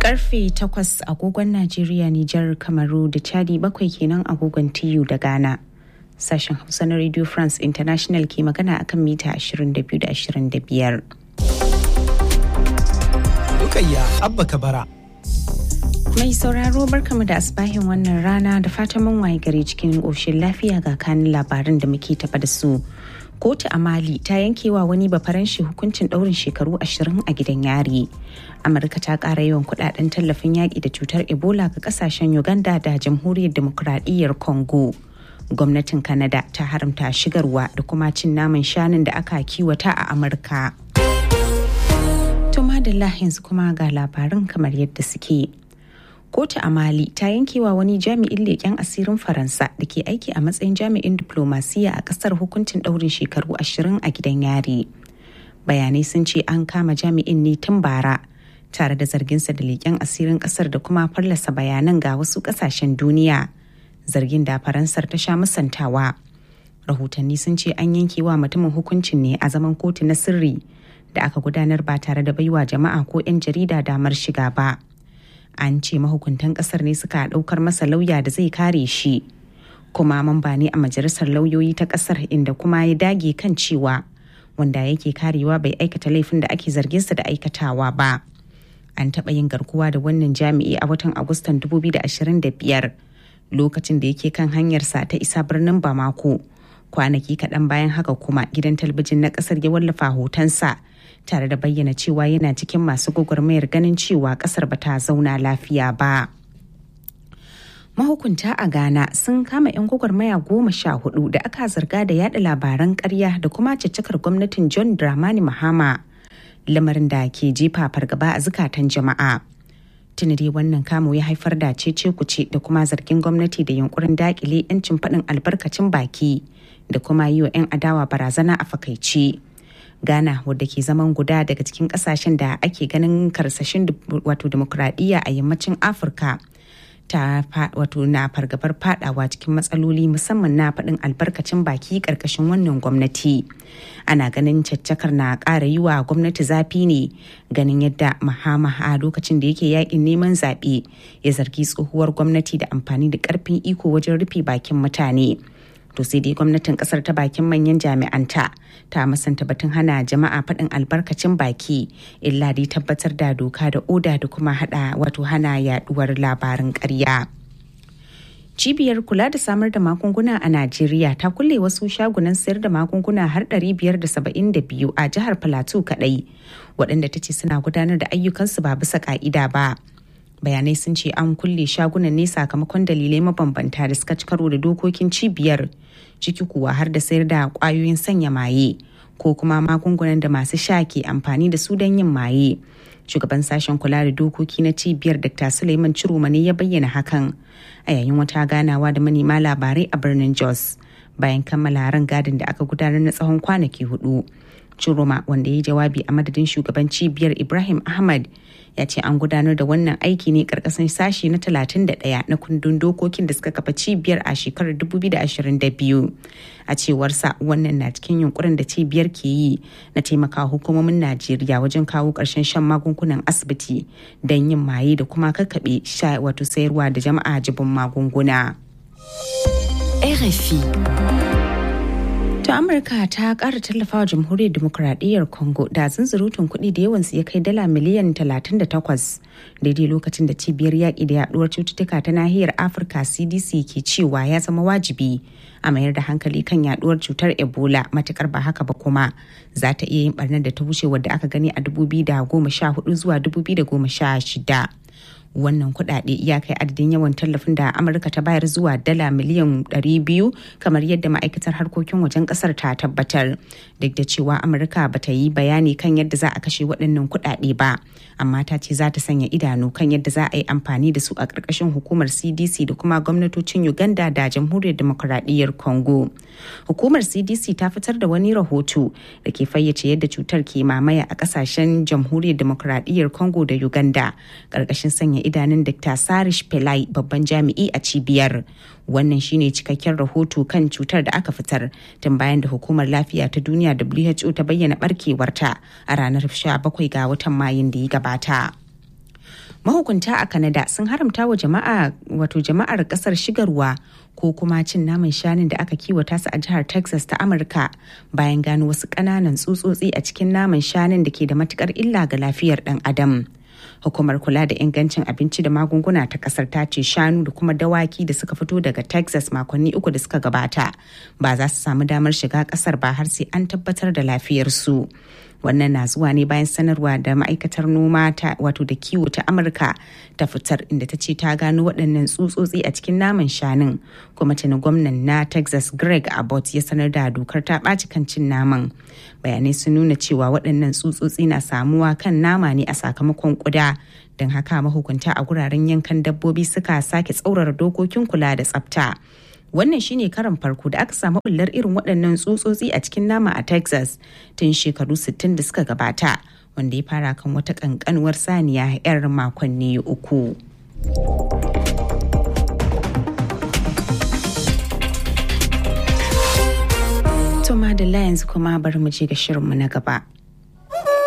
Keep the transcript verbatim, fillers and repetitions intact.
Karfe takwas agogon Najeriya, Nijar, Kamaru da Chadi, bakwai kenan agogon T U da Ghana. Sashen Hausa na Radio France International ke magana akan mita ashirin da biyu da ashirin da biyar. Rukayya Abba Kabara. Mai sauraro barkamu da asbahin wannan rana da fatan mun waye gari cikin ƙoshin lafiya ga kanin labaran da muke tafa da su. Kotu a Mali ta yankewa wani bafaranshi hukuncin ɗaurin shekaru ashirin a gidan yari. Amurka ta ƙara yawan kuɗaɗen tallafin yaƙi da cutar Ebola ga ƙasashen Uganda da Jamhuriyar Dimokuraɗiyyar Congo. Gwamnatin Canada ta haramta shigarwa da kuma cin naman shanun da aka kiwata a Amurka. To madalla yanzu kuma ga labarin kamar yadda suke. Kotu a Mali ta yankewa wani jami'in leƙen asirin Faransa da ke aiki a matsayin jami'in diplomasiya a ƙasar hukuncin ɗaurin shekaru ashirin a gidan yari. Bayanai sun ce an kama jami'in ne tun bara tare da zarginsa da leƙen asirin ƙasar da kuma fallasa bayanan ga wasu ƙasashen duniya. Zargin da Faransar ta sha musantawa. Rahotanni sun ce an yankewa mutumin hukuncin ne a zaman kotu na sirri da aka gudanar ba tare da baiwa jama'a ko 'yan jarida damar shiga ba. An ce mahukuntan kasar ne suka daukar masa lauya da zai kare shi, kuma mamba ne a majalisar lauyoyi ta kasar, inda kuma ya dage kan cewa wanda yake karewa bai aikata laifin da ake zarginsa da aikatawa ba. An taɓa yin garkuwa da wannan jami'i a watan Agustan dubu biyu da ashirin da biyar lokacin da yake kan hanyarsa ta isa birnin Bamako. Kwanaki kaɗan bayan haka kuma gidan talabijin na kasar ya wallafa hotonsa tare da bayyana cewa yana cikin masu gwagwarmayar ganin cewa kasar ba ta zauna lafiya ba. Mahukunta a Ghana sun kama 'yan gwagwarmaya goma sha hudu da aka zarga da yada labaran ƙarya da kuma caccakar gwamnatin John Dramani Mahama, lamarin da ke jefa fargaba a zukatan jama'a. Tuni dai wannan kamo ya haifar da cece kuce da kuma zargin gwamnati da yunkurin dakile 'yancin faɗin albarkacin baki da kuma yi wa 'yan adawa barazana a fakaice. Ghana, wadda ke zaman guda daga cikin kasashen da ake ganin karsashin wato demokradiyya a yammacin Afirka, ta wato na fargabar fadawa cikin matsaloli musamman na faɗin albarkacin baki ƙarƙashin wannan gwamnati. Ana ganin caccakar na ƙara yi wa gwamnati zafi ne, ganin yadda Mahama a lokacin da yake yakin neman zaɓe ya zargi tsohuwar gwamnati da amfani da ƙarfin iko wajen rufe bakin mutane. To sai dai gwamnatin kasar ta bakin manyan jami'anta ta musanta batun hana jama'a faɗin albarkacin baki, illa dai tabbatar da doka da oda da kuma hada wato hana yaduwar labarin ƙarya. Cibiyar kula da samar da magunguna a Najeriya ta kulle wasu shagunan sayar da magunguna har ɗari biyar da saba'in da biyu a jihar Plateau kaɗai, waɗanda ta ce suna gudanar da ayyukansu ba bisa ƙa'ida ba. Bayanai sun ce an kulle shagunan ne sakamakon dalilai mabambanta da suka ci karo da dokokin cibiyar, ciki kuwa har da sayar da kwayoyin sanya maye ko kuma magungunan da masu sha ke amfani da su don yin maye. Shugaban sashen kula da dokoki na cibiyar Doctor Suleiman Ciroma ne ya bayyana hakan a yayin wata ganawa da manema labarai a birnin Jos bayan kammala rangadin da aka gudanar na tsawon kwanaki hudu. Ciroma, wanda ya yi jawabi a madadin shugaban cibiyar Ibrahim Ahmad, ya ce an gudanar da wannan aiki ne karkashin sashi na talatin da ɗaya na kundin dokokin da suka kafa cibiyar a shekarar dubu biyu da ashirin da biyu. A cewarsa, wannan na cikin yunkurin da cibiyar ke yi na taimaka hukumomin Najeriya wajen kawo ƙarshen shan magungunan asibiti don yin maye da kuma kakkaɓe sha wato sayarwa da jama'a jibin magunguna. R F I. To Amurka ta ƙara tallafawa Jamhuriyar Dimokuraɗiyyar Congo da zunzurutun kuɗi da yawansu ya kai dala miliyan talatin da takwas, daidai lokacin da cibiyar yaƙi da yaɗuwar cututtuka ta nahiyar Afirka C D C ke cewa ya zama wajibi a mayar da hankali kan yaɗuwar cutar Ebola, matukar ba haka ba kuma za ta iya yin ɓarnar da ta wuce wadda aka gani a dubu biyu da goma sha hudu zuwa dubu biyu da goma sha shida. Wannan kudade ya kai adadin yawan tallafin da Amurka ta bayar zuwa dala miliyan ɗari biyu, kamar yadda ma'aikatar harkokin wajen kasar ta tabbatar, duk da cewa Amurka ba ta yi bayani kan yadda za a kashe waɗannan kudade ba, amma ta ce za ta sanya idanu kan yadda za a yi amfani da su a ƙarƙashin hukumar C D C da kuma gwamnatocin Uganda da Jamhuriyar Dimokuraɗiyyar Congo. Hukumar C D C ta fitar da wani rahoto da ke fayyace yadda cutar ke mamaya a ƙasashen Jamhuriyar Dimokuraɗiyyar Congo da Uganda, ƙarƙashin sanya idanun Doctor Sarish Pillay, babban jami'i a cibiyar. Wannan shine cikakken rahoto kan cutar da aka fitar tun bayan da Hukumar Lafiya ta Duniya W H O ta bayyana barkewarta a ranar sha bakwai ga watan Mayun da ya gabata. Mahukunta a Canada sun haramta wa jama'a wato jama'ar kasar shigarwa ko kuma cin naman shanun da aka kiwata su a jihar Texas ta Amurka bayan gano wasu ƙananan tsutsotsi a cikin naman shanun da ke da matukar illa ga lafiyar ɗan adam. Hukumar kula da ingancin abinci da magunguna ta kasar ta ce shanu da kuma dawaki da suka fito daga Texas makonni uku da suka gabata ba za su samu damar shiga kasar ba har sai an tabbatar da lafiyarsu. Wannan na zuwa ne bayan sanarwa da ma'aikatar noma ta wato da kiwo ta Amurka ta fitar inda ta ce ta gano waɗannan tsutsotsi a cikin naman shanun kuma tuni gwamnan na Texas Greg Abbott ya sanar da dokar ta ɓaci kan cin naman. Bayanai sun nuna cewa waɗannan tsutsotsi na samuwa kan nama ne a sakamakon ƙuda. Don haka mahukunta a guraren yankan dabbobi suka sake tsaurara dokokin kula da tsafta. Wannan shine karan farko da aka samu bullar irin waɗannan tsutsotsi a cikin nama a Texas tun shekaru sittin da suka gabata, wanda ya fara kan wata ƙanƙanuwar saniya 'yar makonni uku. Tuma da yanzu kuma bari mu je ga shirinmu na gaba.